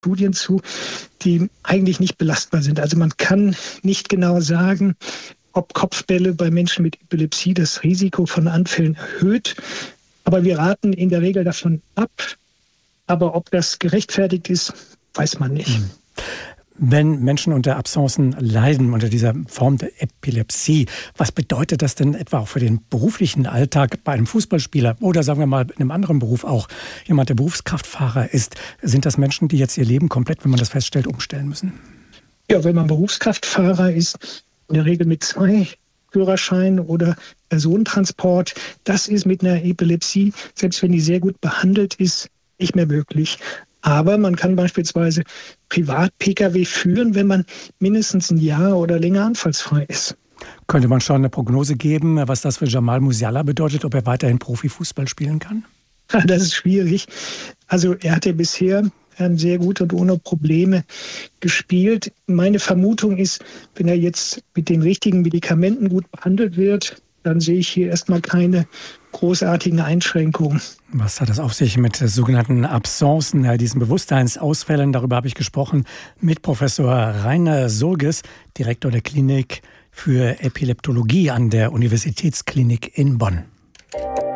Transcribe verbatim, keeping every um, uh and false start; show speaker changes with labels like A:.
A: Studien zu, die eigentlich nicht belastbar sind. Also man kann nicht genau sagen, ob Kopfbälle bei Menschen mit Epilepsie das Risiko von Anfällen erhöht. Aber wir raten in der Regel davon ab. Aber ob das gerechtfertigt ist, weiß man nicht.
B: Wenn Menschen unter Absencen leiden, unter dieser Form der Epilepsie, was bedeutet das denn etwa auch für den beruflichen Alltag bei einem Fußballspieler oder sagen wir mal in einem anderen Beruf auch, jemand, der Berufskraftfahrer ist? Sind das Menschen, die jetzt ihr Leben komplett, wenn man das feststellt, umstellen müssen?
A: Ja, wenn man Berufskraftfahrer ist, in der Regel mit zwei Führerscheinen oder Personentransport, das ist mit einer Epilepsie, selbst wenn die sehr gut behandelt ist, nicht mehr möglich. Aber man kann beispielsweise Privat-P K W führen, wenn man mindestens ein Jahr oder länger anfallsfrei ist.
B: Könnte man schon eine Prognose geben, was das für Jamal Musiala bedeutet, ob er weiterhin Profifußball spielen kann?
A: Das ist schwierig. Also er hat ja bisher sehr gut und ohne Probleme gespielt. Meine Vermutung ist, wenn er jetzt mit den richtigen Medikamenten gut behandelt wird, dann sehe ich hier erstmal keine großartigen Einschränkungen.
B: Was hat das auf sich mit sogenannten Absencen, diesen Bewusstseinsausfällen? Darüber habe ich gesprochen mit Professor Rainer Surges, Direktor der Klinik für Epileptologie an der Universitätsklinik in Bonn.